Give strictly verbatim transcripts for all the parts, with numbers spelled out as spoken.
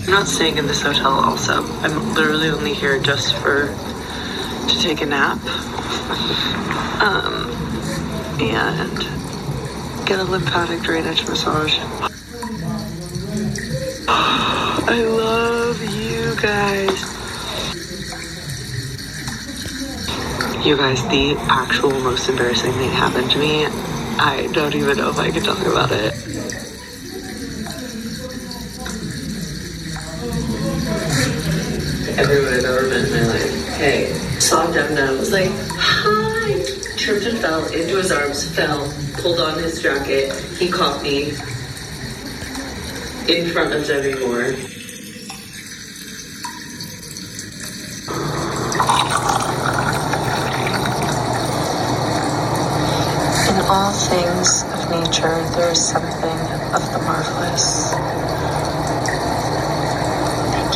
I'm not staying in this hotel also. I'm literally only here just for to take a nap. Um, and get a lymphatic drainage massage. I love you guys. You guys, the actual most embarrassing thing happened to me. I don't even know if I can talk about it. Everyone I've ever met in my life. Hey, saw Devna, was like, hi. Tripped and fell into his arms, fell, pulled on his jacket. He caught me in front of Demi Moore. In all things of nature, there is something of the marvelous. Thank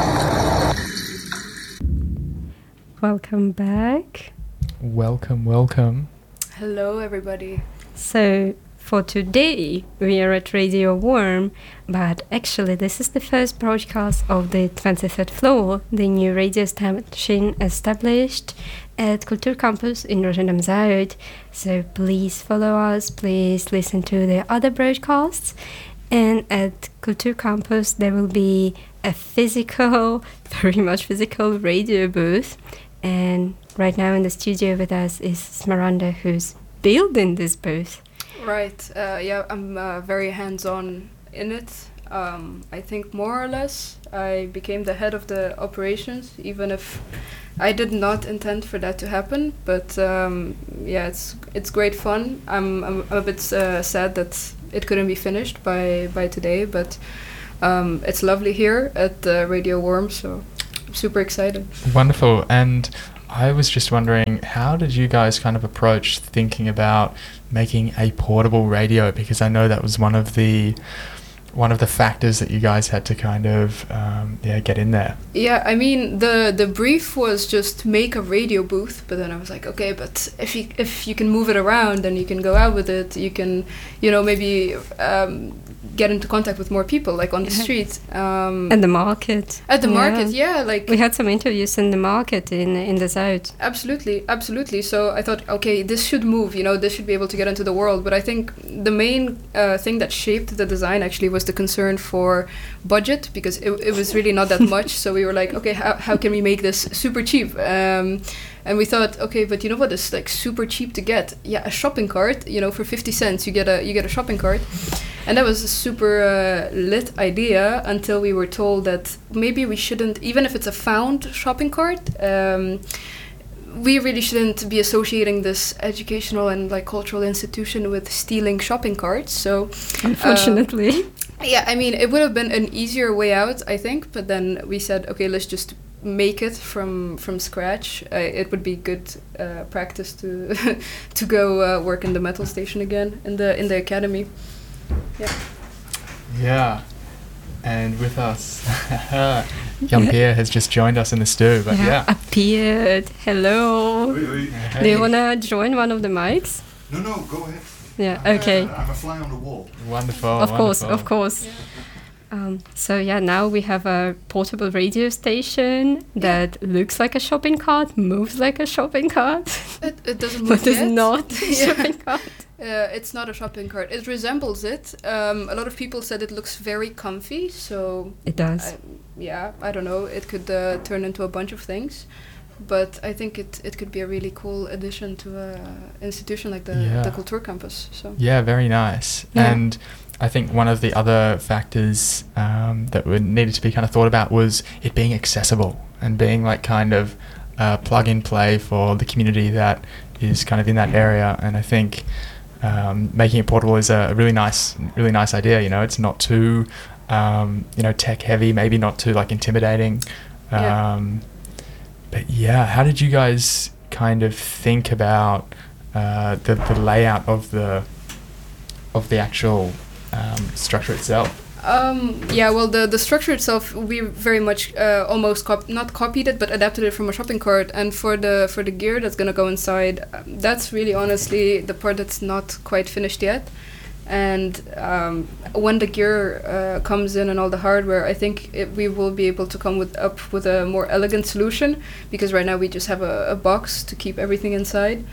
you. Welcome back. Welcome, welcome. Hello, everybody. So, for today, we are at Radio Worm, but actually this is the first broadcast of the twenty-third floor, the new radio station established at Kulturcampus in Rotterdam Zuid. So please follow us, please listen to the other broadcasts. And at Kulturcampus there will be a physical, very much physical radio booth. And right now in the studio with us is Smaranda, who's building this booth. Right, uh, yeah, I'm uh, very hands-on in it. Um, I think more or less I became the head of the operations, even if I did not intend for that to happen. But um, yeah, it's it's great fun. I'm I'm, I'm a bit uh, sad that it couldn't be finished by, by today, but um, it's lovely here at uh, Radio Worm, so I'm super excited. Wonderful. And I was just wondering, how did you guys kind of approach thinking about making a portable radio? Because I know that was one of the one of the factors that you guys had to kind of um, yeah get in there. Yeah, I mean the the brief was just make a radio booth, but then I was like, okay, but if you if you can move it around, then you can go out with it. You can, you know, maybe um, get into contact with more people, like on the Yeah. street. Um, At the market. at the Yeah. market, yeah, like We had some interviews in the market in in the Zuid. absolutely, absolutely. So I thought, okay, this should move. You know, this should be able to get into the world. But I think the main uh, thing that shaped the design actually was the concern for budget, because it, it was really not that much. So we were like, okay, how how can we make this super cheap? Um, and we thought, okay, but you know what is like super cheap to get? Yeah, a shopping cart. You know, for fifty cents, you get a you get a shopping cart. And that was a super uh, lit idea until we were told that maybe we shouldn't, even if it's a found shopping cart, um, we really shouldn't be associating this educational and like cultural institution with stealing shopping carts. So, Unfortunately. uh, yeah, I mean, it would have been an easier way out, I think. But then we said, okay, let's just make it from from scratch. Uh, it would be good uh, practice to to go uh, work in the metal station again in the in the academy. Yeah. Yeah. And with us, Jan-Pierre has just joined us in the stew. But yeah, Appeared. Hello. Oi, oi. Do you want to join one of the mics? No, no, go ahead. Yeah, okay. I'm a fly on the wall. Wonderful. Of course, wonderful. of course. Um, so yeah, now we have a portable radio station that looks like a shopping cart, moves like a shopping cart, It, it doesn't move but is yet. not a Yeah. shopping cart. Uh, it's not a shopping cart. It resembles it. Um, a lot of people said it looks very comfy. So It does. I, yeah, I don't know. It could uh, turn into a bunch of things, but I think it, it could be a really cool addition to a institution like the Yeah. the Kulturcampus. So Yeah, very nice. Yeah. And I think one of the other factors um, that would needed to be kind of thought about was it being accessible and being like kind of uh, plug and play for the community that is kind of in that area. And I think um, making it portable is a really nice, really nice idea. You know, it's not too um, you know tech heavy, maybe not too like intimidating. Um, Yeah. But yeah, how did you guys kind of think about uh, the the layout of the of the actual um, structure itself? Um, yeah, well, the, the structure itself, we very much uh, almost cop- not copied it, but adapted it from a shopping cart. And for the for the gear that's gonna go inside, um, that's really honestly the part that's not quite finished yet. And um, when the gear uh, comes in and all the hardware, I think it, we will be able to come with up with a more elegant solution, because right now we just have a, a box to keep everything inside.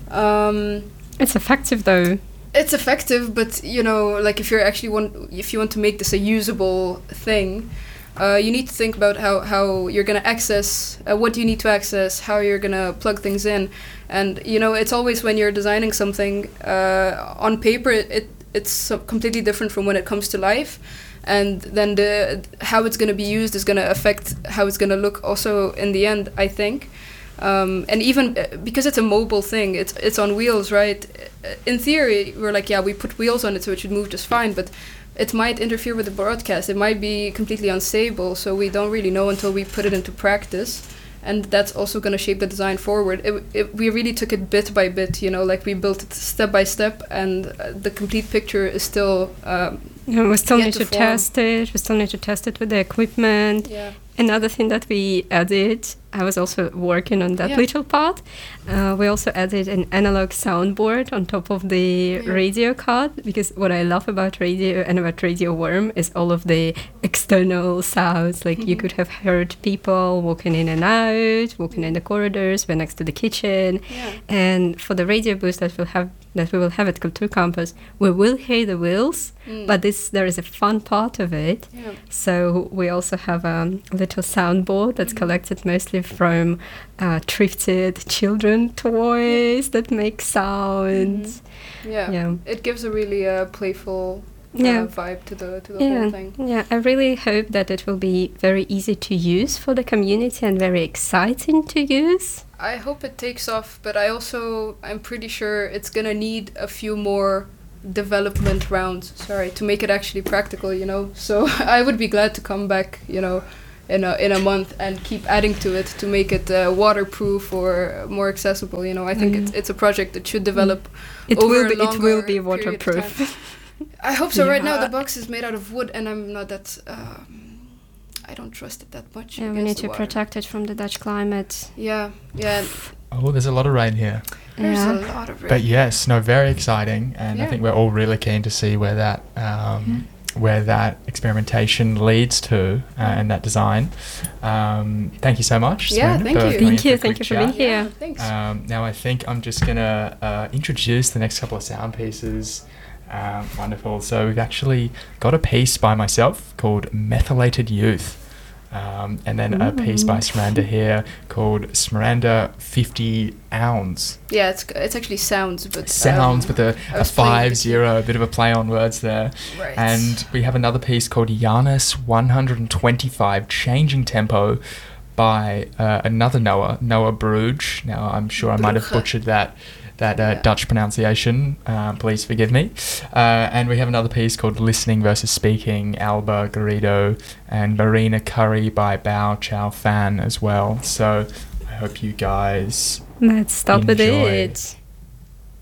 Um, It's effective though. it's effective, but you know, like if you're actually want if you want to make this a usable thing, uh, you need to think about how, how you're gonna access, uh, what you need to access, how you're gonna plug things in, and you know, it's always when you're designing something uh, on paper, it, it it's so completely different from when it comes to life, and then the how it's gonna be used is gonna affect how it's gonna look also in the end, I think. Um, and even uh, because it's a mobile thing, it's it's on wheels, right? In theory, we're like, yeah, we put wheels on it, so it should move just fine. But it might interfere with the broadcast. It might be completely unstable. So we don't really know until we put it into practice. And that's also going to shape the design forward. It, it, we really took it bit by bit, you know, like we built it step by step, and uh, the complete picture is still. Um, Yeah, we still yet need to to form. test it. We still need to test it with the equipment. Yeah. Another thing that we added, I was also working on that Yeah. little part. Uh, we also added an analog soundboard on top of the Yeah. radio card, because what I love about radio and about Radio Worm is all of the external sounds. Like you Mhm. could have heard people walking in and out, walking in the corridors. We're next to the kitchen, Yeah. and for the radio booth that we'll have that we will have at Culture Campus, we will hear the wheels, Mm. but this there is a fun part of it. Yeah. So we also have um, a little soundboard that's Mhm. collected mostly from uh, thrifted children toys that make sounds. Yeah. Yeah. It gives a really uh, playful uh, Yeah. vibe to the to the Yeah, whole thing. yeah. I really hope that it will be very easy to use for the community and very exciting to use. I hope it takes off, but I also I'm pretty sure it's gonna need a few more development rounds. Sorry, to make it actually practical, you know. So I would be glad to come back, you know, in a in a month and keep adding to it to make it uh, waterproof or more accessible. You know, I think Mm. it's it's a project that should develop. It Over will a be. It will longer be period of waterproof. I hope so. Right now, Yeah. the box is made out of wood, and I'm not that. Um, I don't trust it that much. Yeah, we against need the to water. protect it from the Dutch climate. Yeah, yeah. Oh, there's a lot of rain here. There's Yeah. a lot of rain. But yes, no, very exciting, and I Yeah. think we're all really keen to see where that um, where that experimentation leads to uh, and that design. Um, thank you so much. Yeah, Serena, thank for you. coming Thank in you, for a thank quick you for being chat. here. Yeah, thanks. Um, now I think I'm just gonna uh, introduce the next couple of sound pieces. Um, wonderful. So we've actually got a piece by myself called Methylated Youth. Um, and then a piece by Ooh. Smiranda here called Smiranda fifty ounce. Yeah, it's it's actually sounds, but Sounds um, with a, I a was playing five with zero, a bit of a play on words there. Right. And we have another piece called Janus one twenty-five, Changing Tempo, by uh, another Noah, Noah Bruge. Now, I'm sure I might have Brugge. butchered that that uh, Yeah. Dutch pronunciation. Uh, please forgive me. Uh, and we have another piece called Listening versus Speaking, Alba Garrido and Marina Curry by Bao Chow Fan as well. So I hope you guys Let's start with Enjoy. it.